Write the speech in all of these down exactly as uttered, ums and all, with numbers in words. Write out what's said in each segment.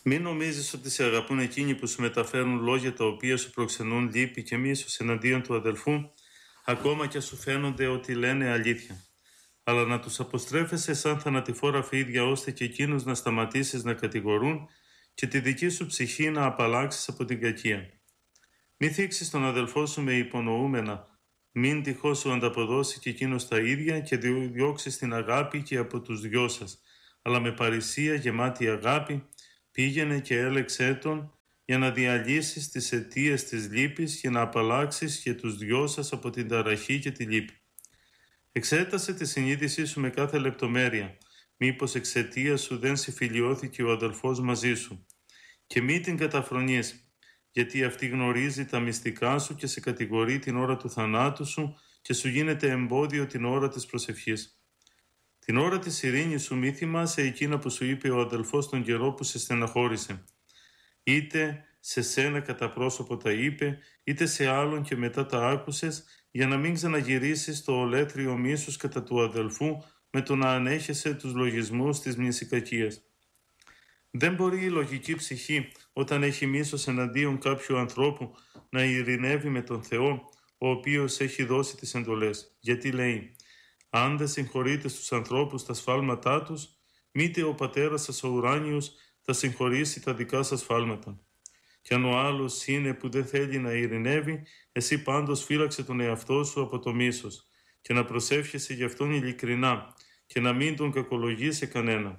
Μην νομίζεις ότι σε αγαπούν εκείνοι που σου μεταφέρουν λόγια τα οποία σου προξενούν λύπη και μίσος εναντίον του αδελφού, ακόμα και σου φαίνονται ότι λένε αλήθεια. Αλλά να τους αποστρέφεσαι σαν θανατηφόρα φίδια, ώστε και εκείνους να σταματήσεις να κατηγορούν και τη δική σου ψυχή να απαλλάξεις από την κακία. Μη θίξεις τον αδελφό σου με υπονοούμενα, μην τυχώς σου ανταποδώσει και εκείνος τα ίδια και διώξεις την αγάπη και από τους δυο σας, αλλά με παρησία γεμάτη αγάπη πήγαινε και έλεξέ τον για να διαλύσεις τις αιτίες της λύπης και να απαλλάξεις και τους δυο σας από την ταραχή και τη λύπη. Εξέτασε τη συνείδησή σου με κάθε λεπτομέρεια, μήπως εξαιτία σου δεν συμφιλιώθηκε ο αδελφός μαζί σου, και μη την καταφρονείς, γιατί αυτή γνωρίζει τα μυστικά σου και σε κατηγορεί την ώρα του θανάτου σου και σου γίνεται εμπόδιο την ώρα της προσευχής. Την ώρα της ειρήνης σου μη θυμάσαι εκείνα που σου είπε ο αδελφός τον καιρό που σε στεναχώρησε. Είτε σε σένα κατά πρόσωπο τα είπε, είτε σε άλλον και μετά τα άκουσες, για να μην ξαναγυρίσεις το ολέτριο μίσος κατά του αδελφού με το να ανέχεσαι τους λογισμούς της μνησικακίας. Δεν μπορεί η λογική ψυχή, όταν έχει μίσος εναντίον κάποιου ανθρώπου, να ειρηνεύει με τον Θεό, ο οποίος έχει δώσει τις εντολές. Γιατί λέει, αν δεν συγχωρείτε στους ανθρώπους τα σφάλματά τους, μήτε ο πατέρας σας ο ουράνιος θα συγχωρήσει τα δικά σας σφάλματα. Κι αν ο άλλος είναι που δεν θέλει να ειρηνεύει, εσύ πάντως φύλαξε τον εαυτό σου από το μίσος και να προσεύχεσαι γι' αυτόν ειλικρινά και να μην τον κακολογείς σε κανένα.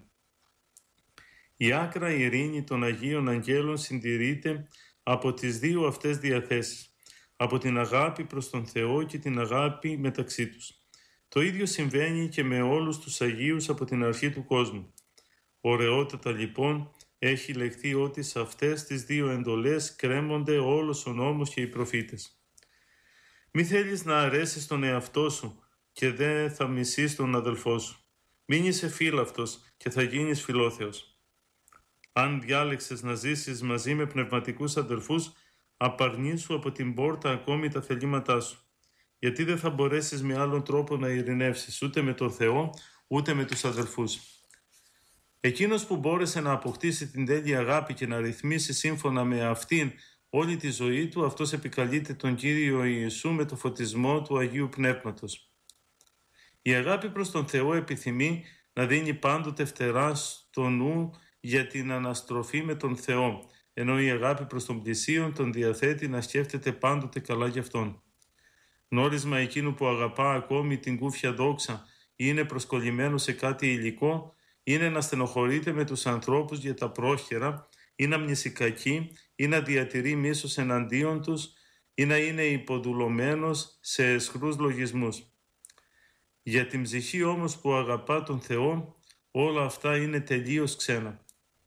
Η άκρα ειρήνη των Αγίων Αγγέλων συντηρείται από τις δύο αυτές διαθέσεις, από την αγάπη προς τον Θεό και την αγάπη μεταξύ τους. Το ίδιο συμβαίνει και με όλους τους Αγίους από την αρχή του κόσμου. Ωραιότατα λοιπόν έχει λεχθεί ότι σε αυτές τις δύο εντολές κρέμονται όλος ο νόμος και οι προφήτες. Μη θέλεις να αρέσεις τον εαυτό σου και δεν θα μισείς τον αδελφό σου. Μην είσαι φύλαυτος και θα γίνεις φιλόθεος. Αν διάλεξες να ζήσεις μαζί με πνευματικούς αδελφούς, απαρνήσου από την πόρτα ακόμη τα θελήματά σου. Γιατί δεν θα μπορέσεις με άλλον τρόπο να ειρηνεύσεις ούτε με τον Θεό, ούτε με τους αδελφούς. Εκείνος που μπόρεσε να αποκτήσει την τέλεια αγάπη και να ρυθμίσει σύμφωνα με αυτήν όλη τη ζωή του, αυτός επικαλείται τον Κύριο Ιησού με το φωτισμό του Αγίου Πνεύματος. Η αγάπη προς τον Θεό επιθυμεί να δίνει πάντοτε φτερά στο νου για την αναστροφή με τον Θεό, ενώ η αγάπη προς τον πλησίον τον διαθέτει να σκέφτεται πάντοτε καλά για Αυτόν. Γνώρισμα εκείνου που αγαπά ακόμη την κούφια δόξα ή είναι προσκολλημένο σε κάτι υλικό, είναι να στενοχωρείται με τους ανθρώπους για τα πρόχειρα ή να μνησικακεί ή να διατηρεί μίσος εναντίον τους ή να είναι υποδουλωμένος σε αισχρούς λογισμούς. Για την ψυχή όμως που αγαπά τον Θεό, όλα αυτά είναι τελείως ξένα.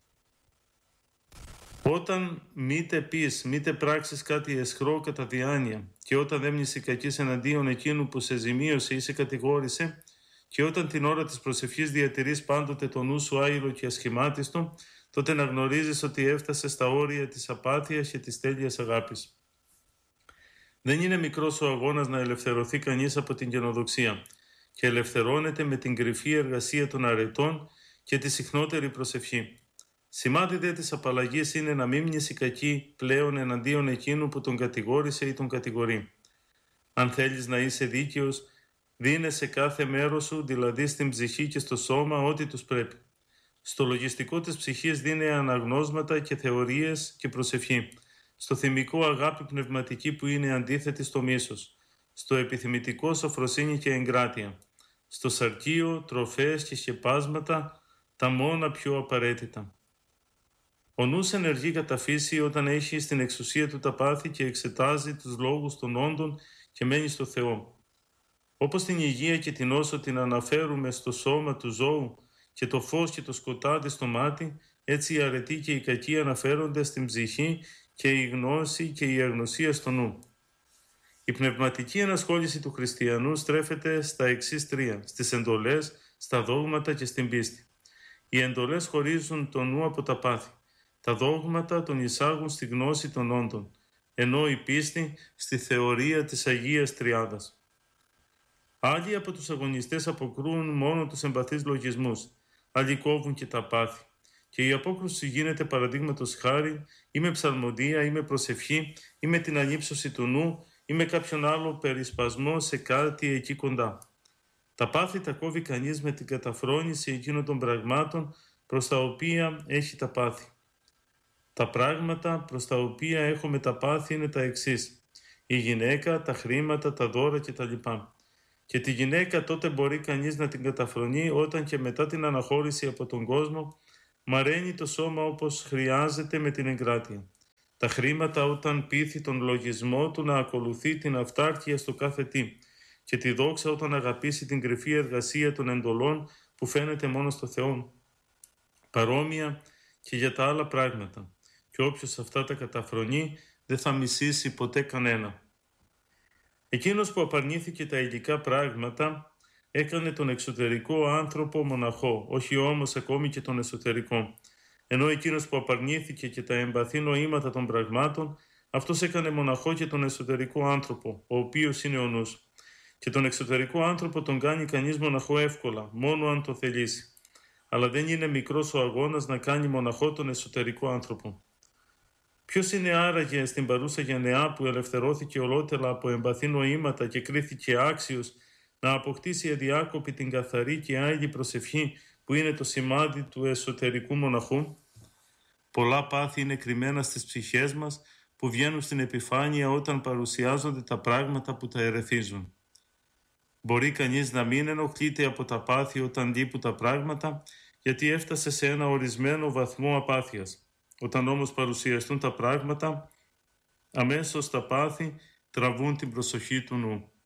Όταν μήτε πεις, μήτε πράξεις κάτι αισχρό κατά διάνοια και όταν δεν μνησικακείς εναντίον εκείνου που σε ζημίωσε ή σε κατηγόρησε και όταν την ώρα της προσευχής διατηρείς πάντοτε το νου σου άειλο και ασχημάτιστο, τότε να γνωρίζεις ότι έφτασες στα όρια της απάθειας και της τέλειας αγάπης. Δεν είναι μικρός ο αγώνας να ελευθερωθεί κανείς από την καινοδοξία και ελευθερώνεται με την κρυφή εργασία των αρετών και τη συχνότερη προσευχή. Σημάδι δε της απαλλαγής είναι να μην μνησικακεί πλέον εναντίον εκείνου που τον κατηγόρησε ή τον κατηγορεί. Αν θέλεις να είσαι δίκαιος, δίνε σε κάθε μέρος σου, δηλαδή στην ψυχή και στο σώμα, ό,τι τους πρέπει. Στο λογιστικό της ψυχής δίνε αναγνώσματα και θεωρίες και προσευχή. Στο θυμικό αγάπη πνευματική που είναι αντίθετη στο μίσος. Στο επιθυμητικό σοφροσύνη και εγκράτεια. Στο σαρκείο τροφές και σκεπάσματα, τα μόνα πιο απαραίτητα. Ο νους ενεργεί κατά φύση όταν έχει στην εξουσία του τα πάθη και εξετάζει τους λόγους των όντων και μένει στο Θεό. Όπως την υγεία και την όσο την αναφέρουμε στο σώμα του ζώου και το φως και το σκοτάδι στο μάτι, έτσι η αρετή και η κακή αναφέρονται στην ψυχή και η γνώση και η αγνωσία στο νου. Η πνευματική ενασχόληση του χριστιανού στρέφεται στα εξής τρία, στις εντολές, στα δόγματα και στην πίστη. Οι εντολές χωρίζουν το νου από τα πάθη. Τα δόγματα τον εισάγουν στη γνώση των όντων, ενώ η πίστη στη θεωρία της Αγίας Τριάδας. Άλλοι από τους αγωνιστές αποκρούν μόνο τους εμπαθείς λογισμούς, άλλοι κόβουν και τα πάθη. Και η απόκρουση γίνεται παραδείγματος χάρη ή με ψαλμοδία ή με προσευχή ή με την ανύψωση του νου ή με κάποιον άλλο περισπασμό σε κάτι εκεί κοντά. Τα πάθη τα κόβει κανείς με την καταφρόνηση εκείνων των πραγμάτων προς τα οποία έχει τα πάθη. Τα πράγματα προς τα οποία έχουμε τα πάθη είναι τα εξής: η γυναίκα, τα χρήματα, τα δώρα κτλ. Και τη γυναίκα τότε μπορεί κανείς να την καταφρονεί όταν και μετά την αναχώρηση από τον κόσμο μαραίνει το σώμα όπως χρειάζεται με την εγκράτεια. Τα χρήματα όταν πείθει τον λογισμό του να ακολουθεί την αυτάρκεια στο κάθε τι και τη δόξα όταν αγαπήσει την κρυφή εργασία των εντολών που φαίνεται μόνο στο Θεό. Παρόμοια και για τα άλλα πράγματα. Και όποιος αυτά τα καταφρονεί δεν θα μισήσει ποτέ κανένα. Εκείνος που απαρνήθηκε τα υλικά πράγματα έκανε τον εξωτερικό άνθρωπο μοναχό, όχι όμως ακόμη και τον εσωτερικό. Ενώ εκείνος που απαρνήθηκε και τα εμπαθή νοήματα των πραγμάτων, αυτός έκανε μοναχό και τον εσωτερικό άνθρωπο, ο οποίος είναι ο νους. Και τον εξωτερικό άνθρωπο τον κάνει κανείς μοναχό εύκολα, μόνο αν το θελήσει. Αλλά δεν είναι μικρός ο αγώνας να κάνει μοναχό τον εσωτερικό άνθρωπο. Ποιος είναι άραγε στην παρούσα γενεά που ελευθερώθηκε ολότελα από εμπαθή νοήματα και κρίθηκε άξιος να αποκτήσει αδιάκοπη την καθαρή και άγιη προσευχή που είναι το σημάδι του εσωτερικού μοναχού? Πολλά πάθη είναι κρυμμένα στις ψυχές μας που βγαίνουν στην επιφάνεια όταν παρουσιάζονται τα πράγματα που τα ερεθίζουν. Μπορεί κανείς να μην ενοχλείται από τα πάθη όταν λείπουν τα πράγματα, γιατί έφτασε σε ένα ορισμένο βαθμό απάθειας. Όταν όμως παρουσιαστούν τα πράγματα, αμέσως τα πάθη τραβούν την προσοχή του νου.